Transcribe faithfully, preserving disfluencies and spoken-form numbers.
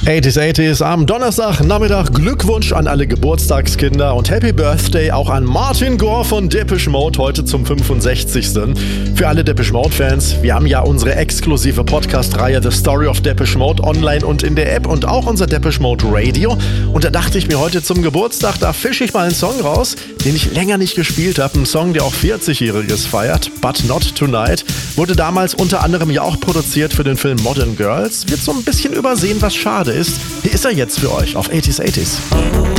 achtziger achtziger am Donnerstag Nachmittag. Glückwunsch an alle Geburtstagskinder und Happy Birthday auch an Martin Gore von Depeche Mode heute zum fünfundsechzigsten Für alle Depeche Mode-Fans, wir haben ja unsere exklusive Podcast-Reihe The Story of Depeche Mode online und in der App und auch unser Depeche Mode Radio. Und da dachte ich mir heute zum Geburtstag, da fische ich mal einen Song raus, den ich länger nicht gespielt habe. Ein Song, der auch vierzigjähriges feiert, But Not Tonight. Wurde damals unter anderem ja auch produziert für den Film Modern Girls. Wird so ein bisschen übersehen, was schade ist. Hier ist er jetzt für euch auf achtziger achtziger.